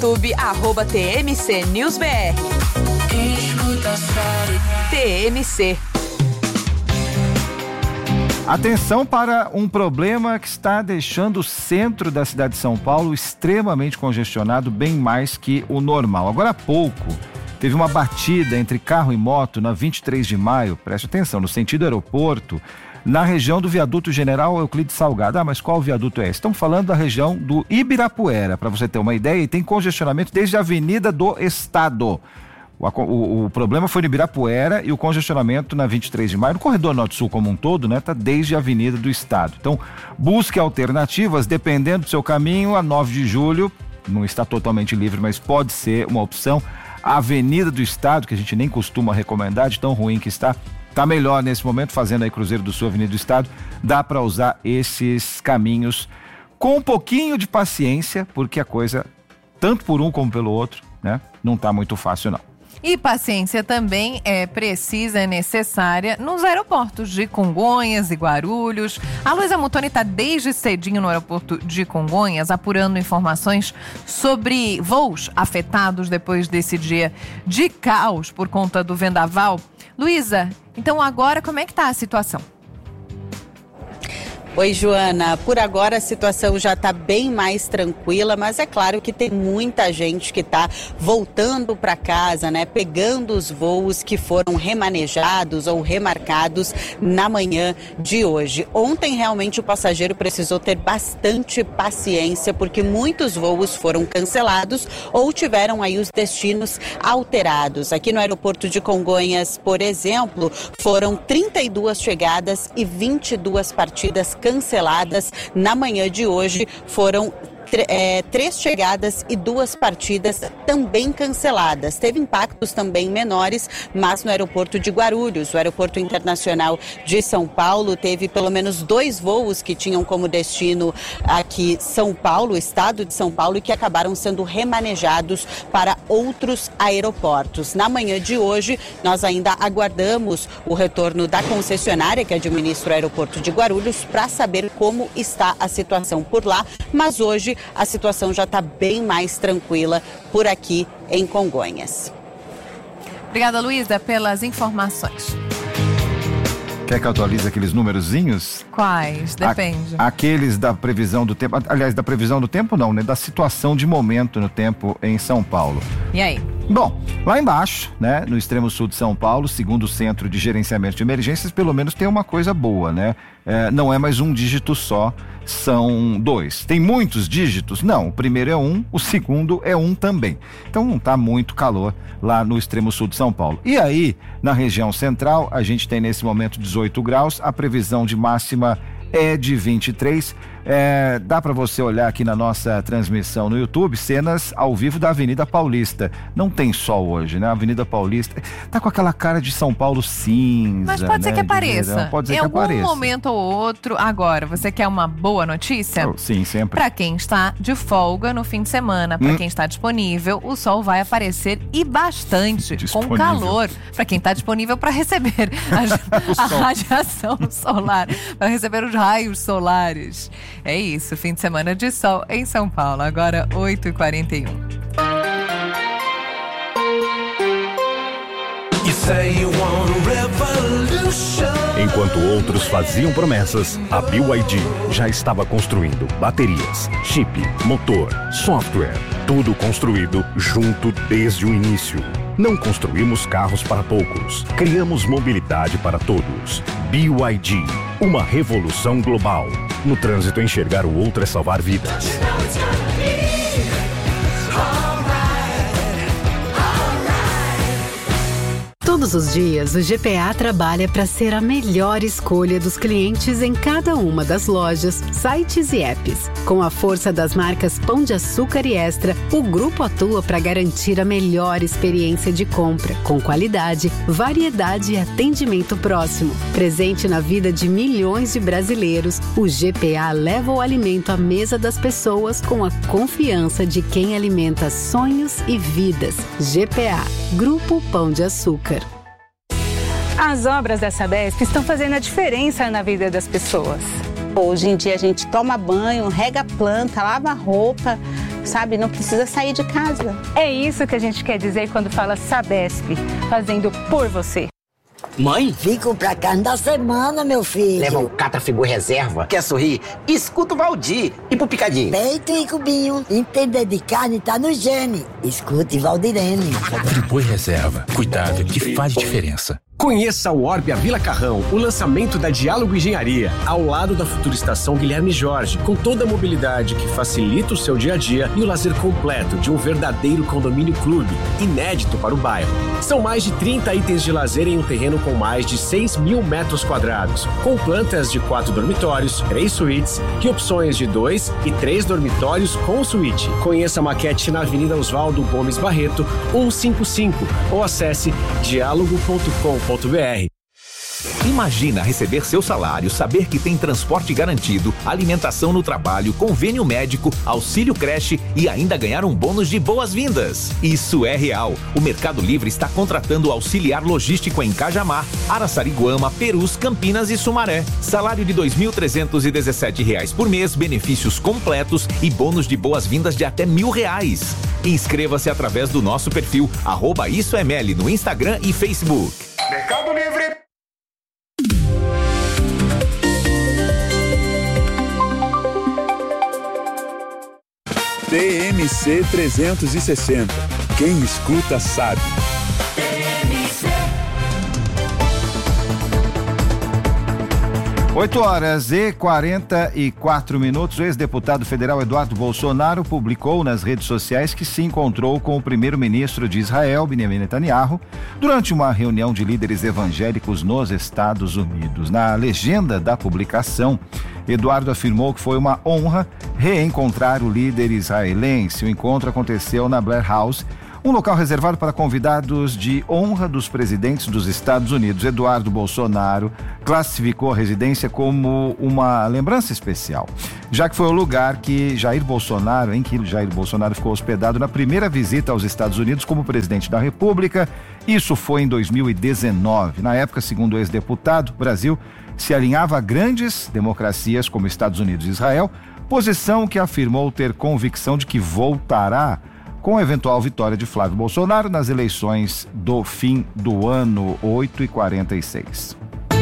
YouTube, @TMC News BR. TMC. Atenção para um problema que está deixando o centro da cidade de São Paulo extremamente congestionado, bem mais que o normal. Agora há pouco, teve uma batida entre carro e moto na 23 de maio, preste atenção, no sentido aeroporto, na região do viaduto General Euclides Salgado. Mas qual viaduto é esse? Estamos falando da região do Ibirapuera, para você ter uma ideia, e tem congestionamento desde a Avenida do Estado. O problema foi no Ibirapuera e o congestionamento na 23 de maio, no corredor norte-sul como um todo, né? Tá desde a Avenida do Estado. Então, busque alternativas, dependendo do seu caminho. A 9 de julho, não está totalmente livre, mas pode ser uma opção. A Avenida do Estado, que a gente nem costuma recomendar, de tão ruim que está melhor nesse momento, fazendo aí Cruzeiro do Sul, Avenida do Estado. Dá para usar esses caminhos com um pouquinho de paciência, porque a coisa, tanto por um como pelo outro, né? Não tá muito fácil, não. E paciência também é precisa, é necessária nos aeroportos de Congonhas e Guarulhos. A Luísa Mutoni está desde cedinho no aeroporto de Congonhas, apurando informações sobre voos afetados depois desse dia de caos por conta do vendaval. Luísa, então agora como é que está a situação? Oi, Joana. Por agora a situação já está bem mais tranquila, mas é claro que tem muita gente que está voltando para casa, né? Pegando os voos que foram remanejados ou remarcados na manhã de hoje. Ontem realmente o passageiro precisou ter bastante paciência porque muitos voos foram cancelados ou tiveram aí os destinos alterados. Aqui no aeroporto de Congonhas, por exemplo, foram 32 chegadas e 22 partidas canceladas. Na manhã de hoje foram 3 chegadas e 2 partidas também canceladas. Teve impactos também menores, mas no aeroporto de Guarulhos, o aeroporto internacional de São Paulo, teve pelo menos 2 voos que tinham como destino aqui São Paulo, o estado de São Paulo, e que acabaram sendo remanejados para outros aeroportos. Na manhã de hoje, nós ainda aguardamos o retorno da concessionária que administra o aeroporto de Guarulhos para saber como está a situação por lá, mas hoje a situação já está bem mais tranquila por aqui em Congonhas. Obrigada, Luísa, pelas informações. Quer que eu atualize aqueles numerozinhos? Quais? Depende. Aqueles da previsão do tempo, aliás, da previsão do tempo não, né? Da situação de momento no tempo em São Paulo. E aí? Bom, lá embaixo, né, no extremo sul de São Paulo, segundo o Centro de Gerenciamento de Emergências, pelo menos tem uma coisa boa, né? Não é mais um dígito só, são 2. Tem muitos dígitos? Não, o primeiro é 1, o segundo é 1 também. Então não está muito calor lá no extremo sul de São Paulo. E aí, na região central, a gente tem nesse momento 18 graus, a previsão de máxima é de 23. Dá para você olhar aqui na nossa transmissão no YouTube, cenas ao vivo da Avenida Paulista. Não tem sol hoje, né? A Avenida Paulista tá com aquela cara de São Paulo cinza. Mas pode ser que apareça. Pode ser em que algum apareça. momento ou outro. Agora, você quer uma boa notícia? Sim, sempre. Para quem está de folga no fim de semana, para quem está disponível, o sol vai aparecer e bastante, com calor. Para quem está disponível para receber a radiação solar, para receber os raios solares. É isso, fim de semana de sol em São Paulo, agora 8h41. Enquanto outros faziam promessas, a BYD já estava construindo baterias, chip, motor, software, tudo construído junto desde o início. Não construímos carros para poucos, criamos mobilidade para todos. BYD, uma revolução global. No trânsito, enxergar o outro é salvar vidas. Todos os dias, o GPA trabalha para ser a melhor escolha dos clientes em cada uma das lojas, sites e apps. Com a força das marcas Pão de Açúcar e Extra, o grupo atua para garantir a melhor experiência de compra, com qualidade, variedade e atendimento próximo. Presente na vida de milhões de brasileiros, o GPA leva o alimento à mesa das pessoas com a confiança de quem alimenta sonhos e vidas. GPA, Grupo Pão de Açúcar. As obras da Sabesp estão fazendo a diferença na vida das pessoas. Hoje em dia a gente toma banho, rega a planta, lava a roupa, sabe? Não precisa sair de casa. É isso que a gente quer dizer quando fala Sabesp, fazendo por você. Mãe? Vim comprar carne da semana, meu filho. Leva um Catra-Frigo reserva. Quer sorrir? Escuta o Valdir. E pro picadinho? Peito e cubinho. Entender de carne tá no gene. Escute Valdirene. Friboi reserva. Cuidado que faz diferença. Conheça o Orbia Vila Carrão, o lançamento da Diálogo Engenharia, ao lado da futura estação Guilherme Jorge, com toda a mobilidade que facilita o seu dia a dia e o lazer completo de um verdadeiro condomínio clube, inédito para o bairro. São mais de 30 itens de lazer em um terreno com mais de 6.000 metros quadrados, com plantas de 4 dormitórios, 3 suítes e opções de 2 e 3 dormitórios com suíte. Conheça a maquete na Avenida Oswaldo Gomes Barreto, 155, ou acesse diálogo.com.br. Imagina receber seu salário, saber que tem transporte garantido, alimentação no trabalho, convênio médico, auxílio creche e ainda ganhar um bônus de boas-vindas. Isso é real. O Mercado Livre está contratando auxiliar logístico em Cajamar, Araçariguama, Perus, Campinas e Sumaré. Salário de R$ 2.317 por mês, benefícios completos e bônus de boas-vindas de até R$1.000. Inscreva-se através do nosso perfil @IsoEML no Instagram e Facebook. Mercado Livre. TMC 360. Quem escuta sabe. TMC. 8h44. O ex-deputado federal Eduardo Bolsonaro publicou nas redes sociais que se encontrou com o primeiro-ministro de Israel, Benjamin Netanyahu, durante uma reunião de líderes evangélicos nos Estados Unidos. Na legenda da publicação, Eduardo afirmou que foi uma honra reencontrar o líder israelense. O encontro aconteceu na Blair House, um local reservado para convidados de honra dos presidentes dos Estados Unidos. Eduardo Bolsonaro classificou a residência como uma lembrança especial, já que foi o lugar em que Jair Bolsonaro ficou hospedado na primeira visita aos Estados Unidos como presidente da República. Isso foi em 2019. Na época, segundo o ex-deputado, o Brasil se alinhava a grandes democracias como Estados Unidos e Israel, posição que afirmou ter convicção de que voltará com a eventual vitória de Flávio Bolsonaro nas eleições do fim do ano. 8h46.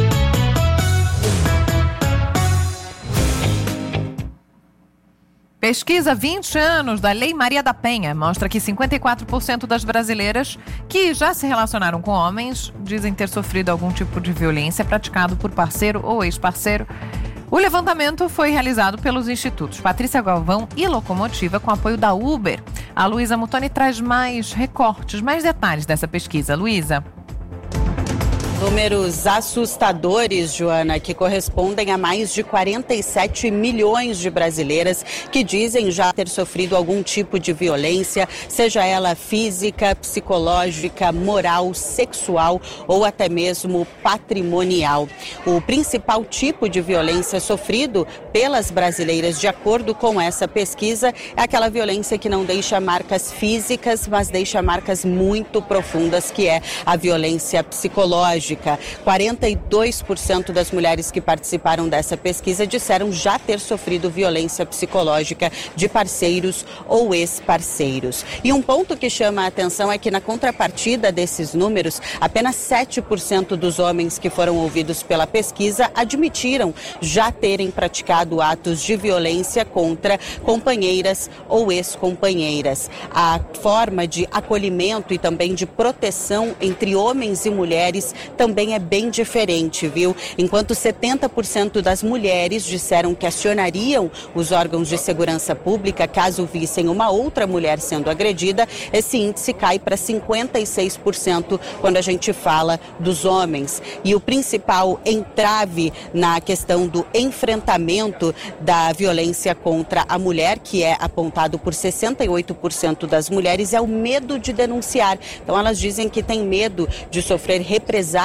Pesquisa 20 anos da Lei Maria da Penha mostra que 54% das brasileiras que já se relacionaram com homens dizem ter sofrido algum tipo de violência praticado por parceiro ou ex-parceiro. O levantamento foi realizado pelos institutos Patrícia Galvão e Locomotiva com apoio da Uber. A Luísa Mutoni traz mais recortes, mais detalhes dessa pesquisa. Luísa. Números assustadores, Joana, que correspondem a mais de 47 milhões de brasileiras que dizem já ter sofrido algum tipo de violência, seja ela física, psicológica, moral, sexual ou até mesmo patrimonial. O principal tipo de violência sofrido pelas brasileiras, de acordo com essa pesquisa, é aquela violência que não deixa marcas físicas, mas deixa marcas muito profundas, que é a violência psicológica. 42% das mulheres que participaram dessa pesquisa disseram já ter sofrido violência psicológica de parceiros ou ex-parceiros. E um ponto que chama a atenção é que, na contrapartida desses números, apenas 7% dos homens que foram ouvidos pela pesquisa admitiram já terem praticado atos de violência contra companheiras ou ex-companheiras. A forma de acolhimento e também de proteção entre homens e mulheres também é bem diferente, viu? Enquanto 70% das mulheres disseram que acionariam os órgãos de segurança pública caso vissem uma outra mulher sendo agredida, esse índice cai para 56% quando a gente fala dos homens. E o principal entrave na questão do enfrentamento da violência contra a mulher, que é apontado por 68% das mulheres, é o medo de denunciar. Então elas dizem que têm medo de sofrer represálias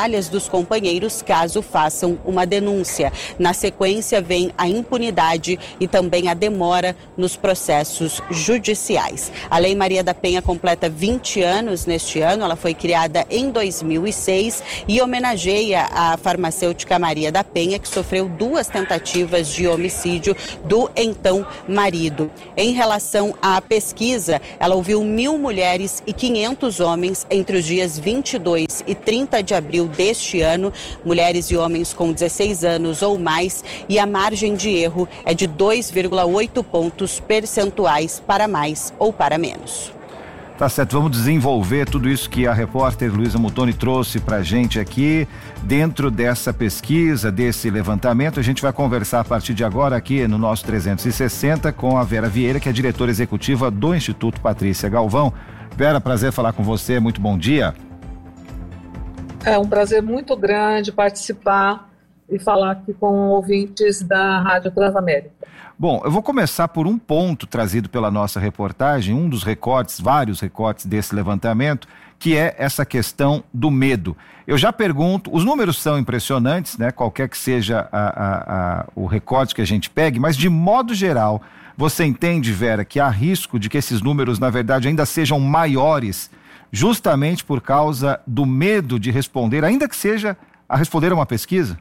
represálias dos companheiros caso façam uma denúncia. Na sequência, vem a impunidade e também a demora nos processos judiciais. A Lei Maria da Penha completa 20 anos neste ano. Ela foi criada em 2006 e homenageia a farmacêutica Maria da Penha, que sofreu 2 tentativas de homicídio do então marido. Em relação à pesquisa, ela ouviu 1.000 mulheres e 500 homens entre os dias 22 e 30 de abril deste ano, mulheres e homens com 16 anos ou mais, e a margem de erro é de 2,8 pontos percentuais para mais ou para menos. Tá certo, vamos desenvolver tudo isso que a repórter Luísa Muttoni trouxe pra gente aqui, dentro dessa pesquisa, desse levantamento. A gente vai conversar a partir de agora aqui no nosso 360 com a Vera Vieira, que é diretora executiva do Instituto Patrícia Galvão. Vera, prazer falar com você, muito bom dia. É um prazer muito grande participar e falar aqui com ouvintes da Rádio Transamérica. Bom, eu vou começar por um ponto trazido pela nossa reportagem, um dos recortes, vários recortes desse levantamento, que é essa questão do medo. Eu já pergunto, os números são impressionantes, né? Qualquer que seja o recorte que a gente pegue, mas de modo geral, você entende, Vera, que há risco de que esses números, na verdade, ainda sejam maiores, justamente por causa do medo de responder, ainda que seja a responder a uma pesquisa?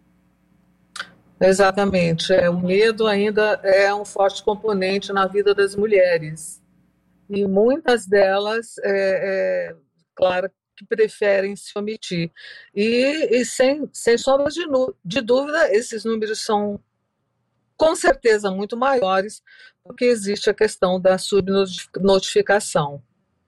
Exatamente, o medo ainda é um forte componente na vida das mulheres e muitas delas, claro, que preferem se omitir e sem sombra de dúvida, esses números são com certeza muito maiores, porque existe a questão da subnotificação.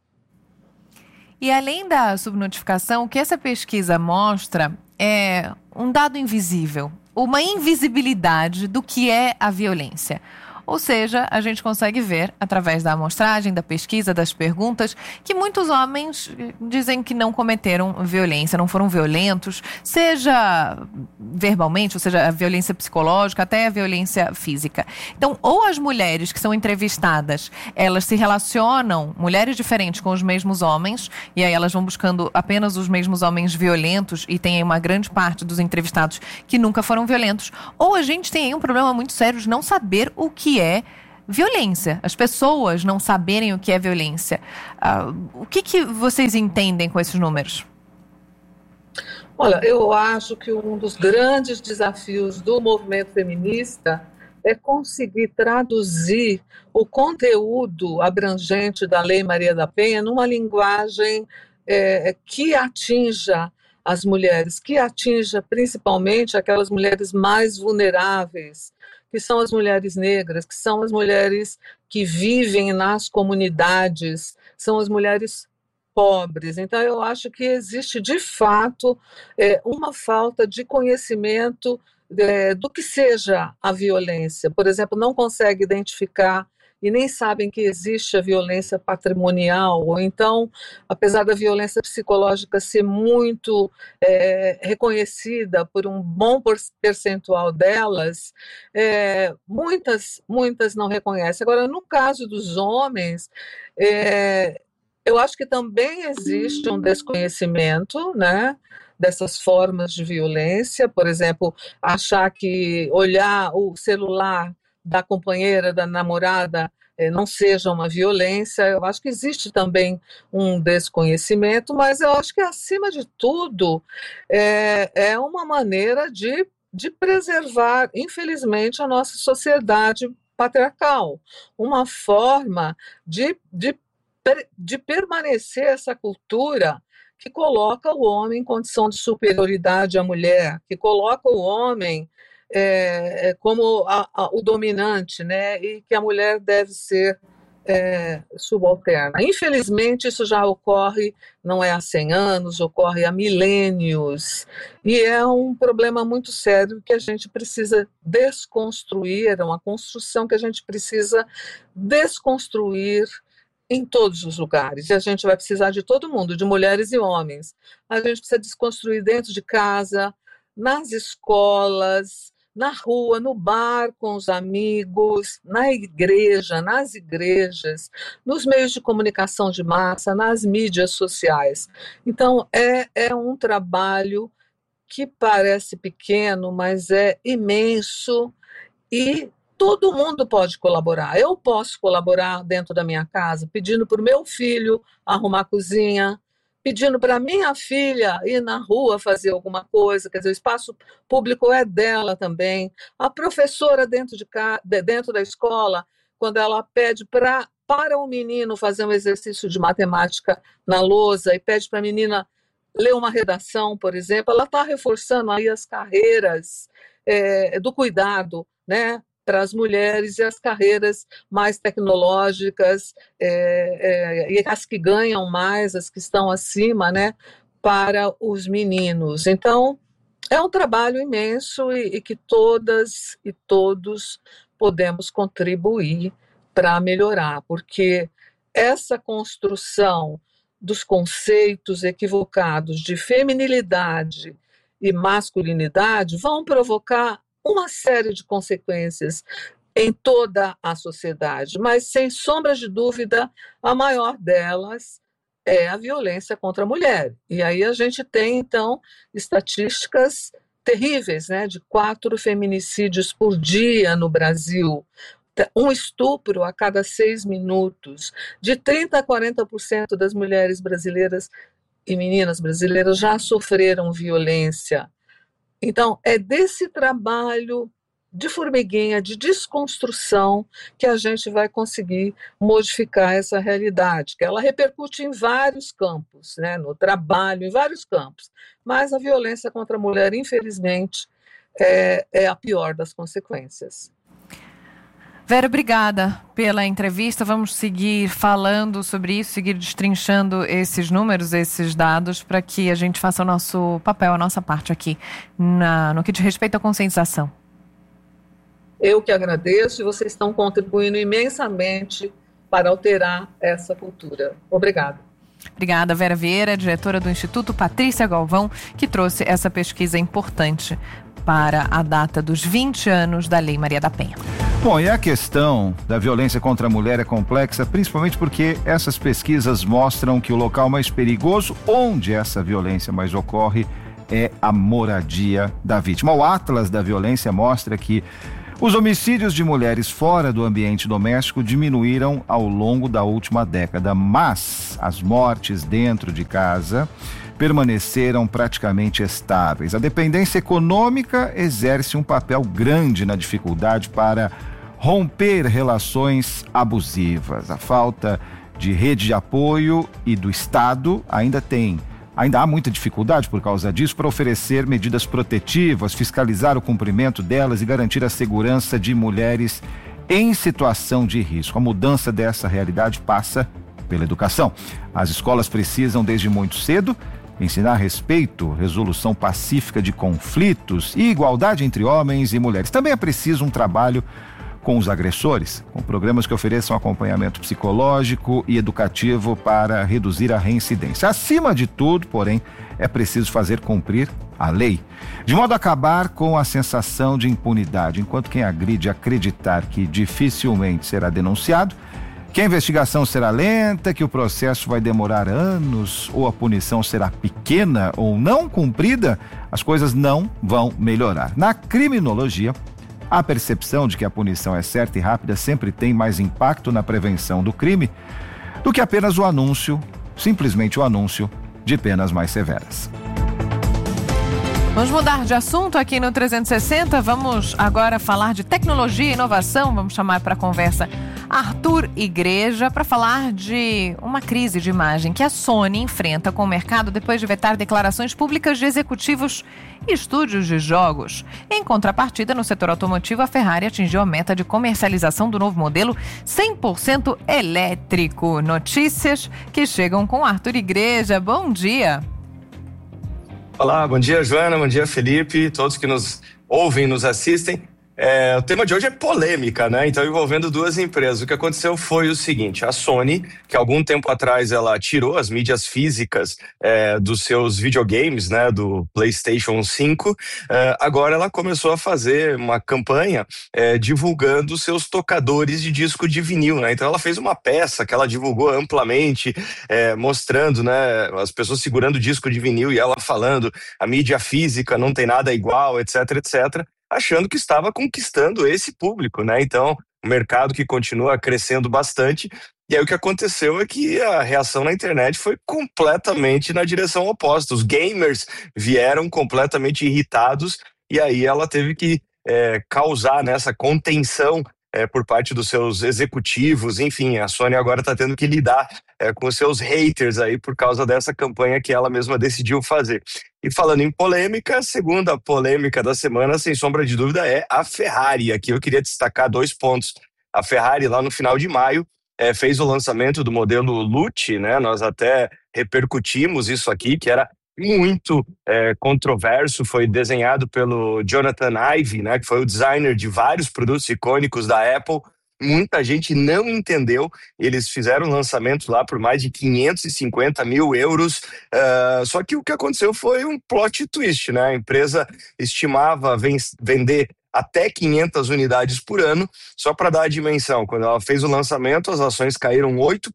E além da subnotificação, o que essa pesquisa mostra é um dado invisível, uma invisibilidade do que é a violência. Ou seja, a gente consegue ver, através da amostragem, da pesquisa, das perguntas, que muitos homens dizem que não cometeram violência, não foram violentos, seja verbalmente, ou seja, a violência psicológica, até a violência física. Então, ou as mulheres que são entrevistadas, elas se relacionam, mulheres diferentes, com os mesmos homens, e aí elas vão buscando apenas os mesmos homens violentos, e tem aí uma grande parte dos entrevistados que nunca foram violentos, ou a gente tem aí um problema muito sério de não saber o que é violência, as pessoas não saberem o que é violência. O que vocês entendem com esses números? Olha, eu acho que um dos grandes desafios do movimento feminista é conseguir traduzir o conteúdo abrangente da Lei Maria da Penha numa linguagem que atinja as mulheres, que atinja principalmente aquelas mulheres mais vulneráveis, que são as mulheres negras, que são as mulheres que vivem nas comunidades, são as mulheres pobres. Então, eu acho que existe, de fato, uma falta de conhecimento do que seja a violência. Por exemplo, não consegue identificar e nem sabem que existe a violência patrimonial, ou então, apesar da violência psicológica ser muito reconhecida por um bom percentual delas, muitas não reconhecem. Agora, no caso dos homens, eu acho que também existe um desconhecimento, né, dessas formas de violência. Por exemplo, achar que olhar o celular da companheira, da namorada, não seja uma violência. Eu acho que existe também um desconhecimento, mas eu acho que, acima de tudo, é uma maneira de preservar, infelizmente, a nossa sociedade patriarcal, uma forma de permanecer essa cultura que coloca o homem em condição de superioridade à mulher, que coloca o homem como o dominante, né, e que a mulher deve ser subalterna. Infelizmente, isso já ocorre, não é há 100 anos, ocorre há milênios, e é um problema muito sério que a gente precisa desconstruir, é uma construção que a gente precisa desconstruir em todos os lugares, e a gente vai precisar de todo mundo, de mulheres e homens. A gente precisa desconstruir dentro de casa, nas escolas, na rua, no bar com os amigos, na igreja, nas igrejas, nos meios de comunicação de massa, nas mídias sociais. Então, é um trabalho que parece pequeno, mas é imenso e todo mundo pode colaborar. Eu posso colaborar dentro da minha casa, pedindo para o meu filho arrumar a cozinha, pedindo para minha filha ir na rua fazer alguma coisa, quer dizer, o espaço público é dela também. A professora dentro da escola, quando ela pede para o menino fazer um exercício de matemática na lousa e pede para a menina ler uma redação, por exemplo, ela está reforçando aí as carreiras do cuidado, né, para as mulheres e as carreiras mais tecnológicas e as que ganham mais, as que estão acima, né, para os meninos. Então, é um trabalho imenso e que todas e todos podemos contribuir para melhorar, porque essa construção dos conceitos equivocados de feminilidade e masculinidade vão provocar uma série de consequências em toda a sociedade, mas sem sombra de dúvida, a maior delas é a violência contra a mulher. E aí a gente tem, então, estatísticas terríveis, né, de 4 feminicídios por dia no Brasil, um estupro a cada 6 minutos, de 30% a 40% das mulheres brasileiras e meninas brasileiras já sofreram violência. Então, é desse trabalho de formiguinha, de desconstrução, que a gente vai conseguir modificar essa realidade, que ela repercute em vários campos, né, no trabalho, em vários campos. Mas a violência contra a mulher, infelizmente, é a pior das consequências. Vera, obrigada pela entrevista. Vamos seguir falando sobre isso, seguir destrinchando esses números, esses dados, para que a gente faça o nosso papel, a nossa parte aqui, no que diz respeito à conscientização. Eu que agradeço e vocês estão contribuindo imensamente para alterar essa cultura. Obrigada. Obrigada, Vera Vieira, diretora do Instituto Patrícia Galvão, que trouxe essa pesquisa importante para a data dos 20 anos da Lei Maria da Penha. Bom, e a questão da violência contra a mulher é complexa, principalmente porque essas pesquisas mostram que o local mais perigoso, onde essa violência mais ocorre, é a moradia da vítima. O Atlas da Violência mostra que os homicídios de mulheres fora do ambiente doméstico diminuíram ao longo da última década, mas as mortes dentro de casa permaneceram praticamente estáveis. A dependência econômica exerce um papel grande na dificuldade para romper relações abusivas. A falta de rede de apoio e do Estado ainda há muita dificuldade por causa disso para oferecer medidas protetivas, fiscalizar o cumprimento delas e garantir a segurança de mulheres em situação de risco. A mudança dessa realidade passa pela educação. As escolas precisam, desde muito cedo, ensinar respeito, resolução pacífica de conflitos e igualdade entre homens e mulheres. Também é preciso um trabalho com os agressores, com programas que ofereçam acompanhamento psicológico e educativo para reduzir a reincidência. Acima de tudo, porém, é preciso fazer cumprir a lei, de modo a acabar com a sensação de impunidade, enquanto quem agride acreditar que dificilmente será denunciado, que a investigação será lenta, que o processo vai demorar anos, ou a punição será pequena ou não cumprida, as coisas não vão melhorar. Na criminologia, a percepção de que a punição é certa e rápida sempre tem mais impacto na prevenção do crime do que apenas simplesmente o anúncio de penas mais severas. Vamos mudar de assunto aqui no 360, vamos agora falar de tecnologia e inovação, vamos chamar para a conversa Arthur Igreja para falar de uma crise de imagem que a Sony enfrenta com o mercado depois de vetar declarações públicas de executivos e estúdios de jogos. Em contrapartida, no setor automotivo, a Ferrari atingiu a meta de comercialização do novo modelo 100% elétrico. Notícias que chegam com Arthur Igreja. Bom dia! Olá, bom dia, Joana, bom dia, Felipe, todos que nos ouvem e nos assistem. O tema de hoje é polêmica, né? Então, envolvendo duas empresas. O que aconteceu foi o seguinte: a Sony, que algum tempo atrás ela tirou as mídias físicas dos seus videogames, né? Do PlayStation 5, agora ela começou a fazer uma campanha divulgando seus tocadores de disco de vinil, né? Então, ela fez uma peça que ela divulgou amplamente, mostrando, né? As pessoas segurando o disco de vinil e ela falando: a mídia física não tem nada igual, etc, etc. Achando que estava conquistando esse público, né? Então, o mercado que continua crescendo bastante. E aí o que aconteceu é que a reação na internet foi completamente na direção oposta. Os gamers vieram completamente irritados e aí ela teve que causar nessa contenção por parte dos seus executivos. Enfim, a Sony agora está tendo que lidar com os seus haters aí por causa dessa campanha que ela mesma decidiu fazer. E falando em polêmica, a segunda polêmica da semana, sem sombra de dúvida, é a Ferrari. Aqui eu queria destacar 2 pontos. A Ferrari, lá no final de maio, fez o lançamento do modelo Lucci, né? Nós até repercutimos isso aqui, que era muito controverso. Foi desenhado pelo Jonathan Ive, né? Que foi o designer de vários produtos icônicos da Apple. Muita gente não entendeu. Eles fizeram lançamento lá por mais de 550 mil euros. Só que o que aconteceu foi um plot twist, né? A empresa estimava vender até 500 unidades por ano. Só para dar a dimensão, quando ela fez o lançamento, as ações caíram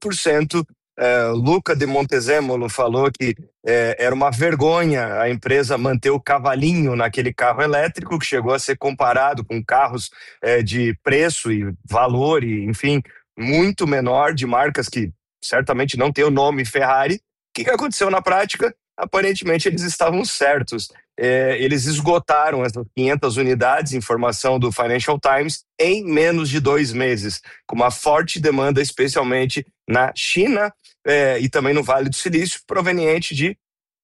8%. Luca de Montezemolo falou que era uma vergonha a empresa manter o cavalinho naquele carro elétrico, que chegou a ser comparado com carros de preço e valor, e, enfim, muito menor, de marcas que certamente não tem o nome Ferrari. O que aconteceu na prática? Aparentemente eles estavam certos. Eles esgotaram essas 500 unidades, informação do Financial Times, em menos de 2 meses, com uma forte demanda, especialmente na China e também no Vale do Silício, proveniente de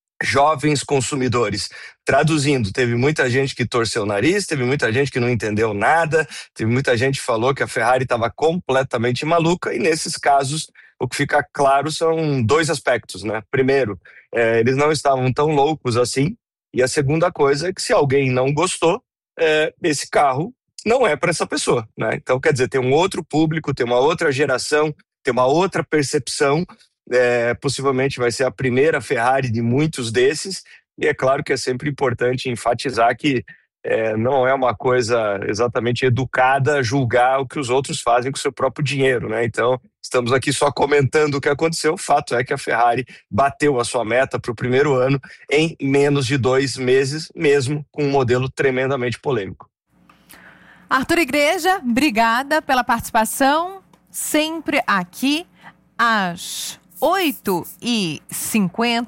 jovens consumidores. Traduzindo, teve muita gente que torceu o nariz, teve muita gente que não entendeu nada, teve muita gente que falou que a Ferrari estava completamente maluca, e nesses casos o que fica claro são 2 aspectos, né? Primeiro, eles não estavam tão loucos assim, e a segunda coisa é que se alguém não gostou, esse carro não é para essa pessoa, né? Então, quer dizer, tem um outro público, tem uma outra geração, tem uma outra percepção. Possivelmente vai ser a primeira Ferrari de muitos desses, e é claro que é sempre importante enfatizar que não é uma coisa exatamente educada julgar o que os outros fazem com o seu próprio dinheiro, né? Então, estamos aqui só comentando o que aconteceu. O fato é que a Ferrari bateu a sua meta para o primeiro ano em menos de 2 meses, mesmo com um modelo tremendamente polêmico. Arthur Igreja, obrigada pela participação, sempre aqui às 8h50.